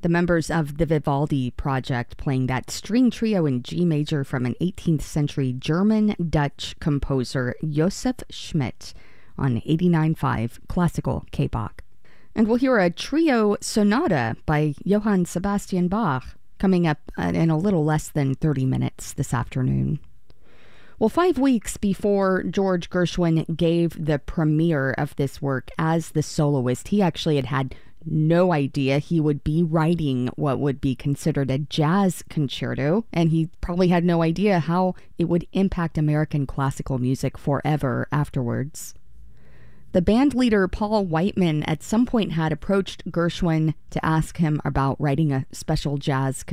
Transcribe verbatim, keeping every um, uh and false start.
the members of the Vivaldi Project playing that string trio in G major from an eighteenth century German-Dutch composer Joseph Schmidt on eighty-nine point five Classical K-Bach. And we'll hear a trio sonata by Johann Sebastian Bach coming up in a little less than thirty minutes this afternoon. Well, five weeks before George Gershwin gave the premiere of this work as the soloist, he actually had had no idea he would be writing what would be considered a jazz concerto, and he probably had no idea how it would impact American classical music forever afterwards. The band leader Paul Whiteman at some point had approached Gershwin to ask him about writing a special jazz